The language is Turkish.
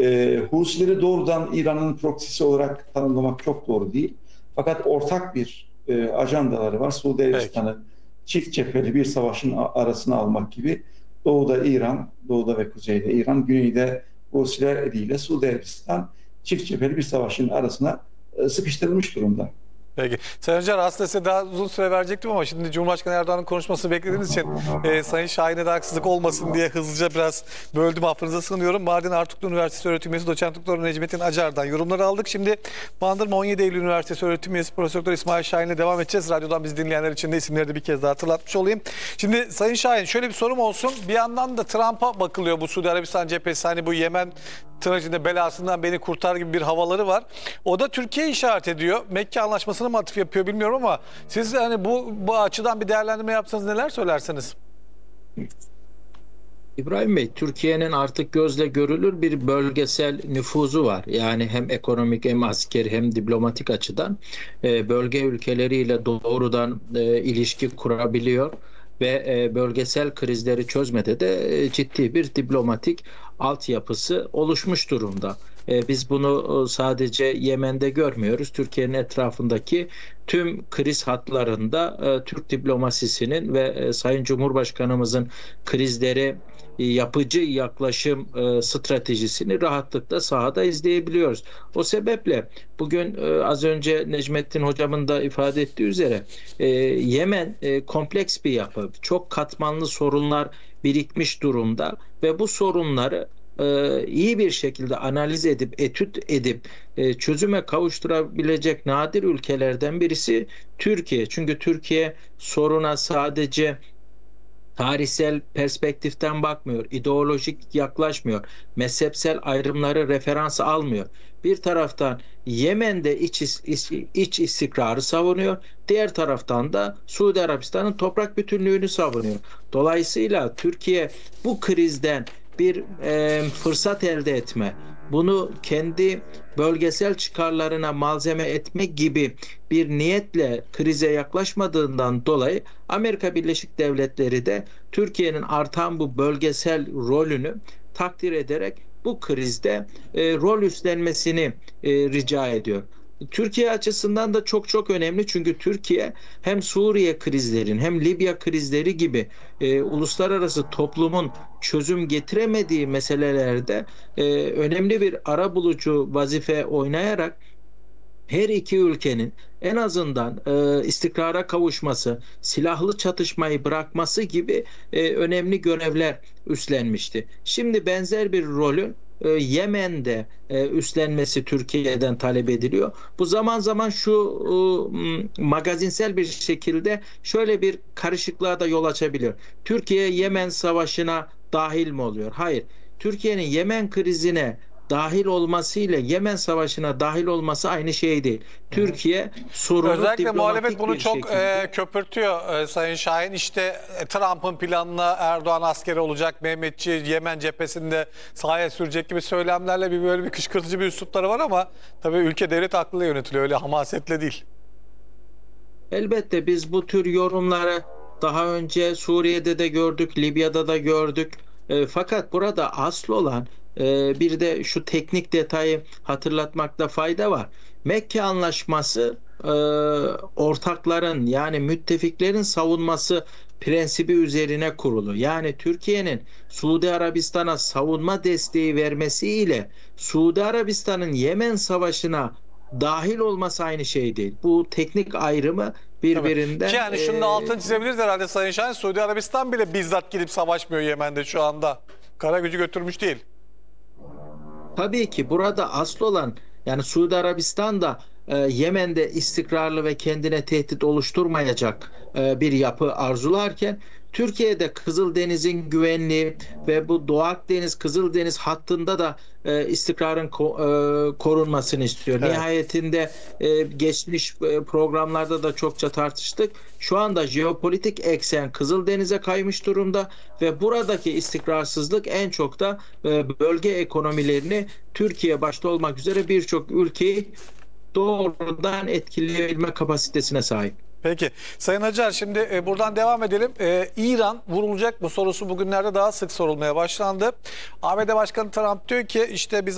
Husileri doğrudan İran'ın proksisi olarak tanımlamak çok doğru değil. Fakat ortak bir ajandaları var. Suudi Peki. Arabistan'ı çift cepheli bir savaşın arasına almak gibi. Doğuda İran, doğuda ve kuzeyde İran, güneyde Husiler eliyle Suudi Arabistan çift cepheli bir savaşın arasına sıkıştırılmış durumda. Peki. Sayın Hoca, aslında size daha uzun süre verecektim ama şimdi Cumhurbaşkanı Erdoğan'ın konuşmasını beklediğiniz için Sayın Şahin'e de haksızlık olmasın diye hızlıca biraz böldüm, affınıza sığınıyorum. Mardin Artuklu Üniversitesi Öğretim Üyesi Doçent Doktor Necmettin Acar'dan yorumları aldık. Şimdi Bandırma 17 Eylül Üniversitesi Öğretim Üyesi Profesör Doktor İsmail Şahin'le devam edeceğiz. Radyodan bizi dinleyenler için de isimleri de bir kez daha hatırlatmış olayım. Şimdi Sayın Şahin, şöyle bir sorum olsun. Bir yandan da Trump'a bakılıyor bu Suudi Arabistan cephesi. Hani bu Yemen tırnacında belasından beni kurtar gibi bir havaları var. O da Türkiye işaret ediyor. Mekke Anlaşması'na mı atıf yapıyor bilmiyorum ama siz hani bu açıdan bir değerlendirme yapsanız neler söylersiniz? İbrahim Bey, Türkiye'nin artık gözle görülür bir bölgesel nüfuzu var. Yani hem ekonomik hem askeri hem diplomatik açıdan bölge ülkeleriyle doğrudan ilişki kurabiliyor ve bölgesel krizleri çözmede de ciddi bir diplomatik altyapısı oluşmuş durumda. Biz bunu sadece Yemen'de görmüyoruz. Türkiye'nin etrafındaki tüm kriz hatlarında Türk diplomasisinin ve Sayın Cumhurbaşkanımızın krizleri yapıcı yaklaşım stratejisini rahatlıkla sahada izleyebiliyoruz. O sebeple bugün az önce Necmettin Hocam'ın da ifade ettiği üzere Yemen kompleks bir yapı. Çok katmanlı sorunlar birikmiş durumda ve bu sorunları iyi bir şekilde analiz edip, etüt edip çözüme kavuşturabilecek nadir ülkelerden birisi Türkiye. Çünkü Türkiye soruna sadece tarihsel perspektiften bakmıyor, ideolojik yaklaşmıyor, mezhepsel ayrımları referans almıyor. Bir taraftan Yemen'de iç istikrarı savunuyor, diğer taraftan da Suudi Arabistan'ın toprak bütünlüğünü savunuyor. Dolayısıyla Türkiye bu krizden bir fırsat elde etme, bunu kendi bölgesel çıkarlarına malzeme etmek gibi bir niyetle krize yaklaşmadığından dolayı Amerika Birleşik Devletleri de Türkiye'nin artan bu bölgesel rolünü takdir ederek bu krizde rol üstlenmesini rica ediyor. Türkiye açısından da çok önemli, çünkü Türkiye hem Suriye krizlerin hem Libya krizleri gibi uluslararası toplumun çözüm getiremediği meselelerde önemli bir arabulucu vazife oynayarak her iki ülkenin en azından istikrara kavuşması, silahlı çatışmayı bırakması gibi önemli görevler üstlenmişti. Şimdi benzer bir rolün Yemen'de üstlenmesi Türkiye'den talep ediliyor. Bu zaman zaman şu magazinsel bir şekilde şöyle bir karışıklığa da yol açabiliyor. Türkiye Yemen Savaşı'na dahil mi oluyor? Hayır. Türkiye'nin Yemen krizine dahil olmasıyla Yemen Savaşı'na dahil olması aynı şey değil. Türkiye sorunu özellikle muhalefet bunu bir çok şekilde köpürtüyor Sayın Şahin. İşte Trump'ın planına Erdoğan askeri olacak, Mehmetçi Yemen cephesinde sahaya sürecek gibi söylemlerle böyle bir kışkırtıcı bir üslupları var ama tabii ülke devlet aklıyla yönetiliyor, öyle hamasetle değil. elbette biz bu tür yorumları daha önce Suriye'de de gördük, Libya'da da gördük. Fakat burada asıl olan bir de şu teknik detayı hatırlatmakta fayda var. Mekke Anlaşması ortakların, yani müttefiklerin savunması prensibi üzerine kurulu. Yani Türkiye'nin Suudi Arabistan'a savunma desteği vermesiyle Suudi Arabistan'ın Yemen Savaşı'na dahil olması aynı şey değil. Bu teknik ayrımı birbirinden... Ki yani şunu da altını çizebiliriz herhalde Sayın Şahin. Suudi Arabistan bile bizzat gidip savaşmıyor Yemen'de şu anda. Kara gücü götürmüş değil. Tabii ki burada asıl olan, yani Suudi Arabistan da Yemen'de istikrarlı ve kendine tehdit oluşturmayacak bir yapı arzularken, Türkiye'de Kızıldeniz'in güvenliği ve bu Doğu Akdeniz Kızıldeniz hattında da istikrarın korunmasını istiyor. Evet. Nihayetinde geçmiş programlarda da çokça tartıştık. Şu anda jeopolitik eksen Kızıldeniz'e kaymış durumda ve buradaki istikrarsızlık en çok da bölge ekonomilerini, Türkiye başta olmak üzere birçok ülkeyi doğrudan etkileyebilme kapasitesine sahip. Peki. Sayın Acar, şimdi buradan devam edelim. İran vurulacak mı sorusu bugünlerde daha sık sorulmaya başlandı. ABD Başkanı Trump diyor ki işte biz